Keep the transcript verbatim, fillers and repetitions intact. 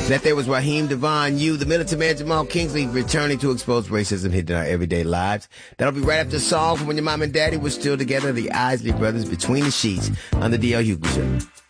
That there was Raheem Devon, you, the militant man Jamal Kingsley, returning to expose racism hitting our everyday lives. That'll be right after a song from when your mom and daddy were still together, the Isley Brothers, Between the Sheets, on the D L Hughley Show.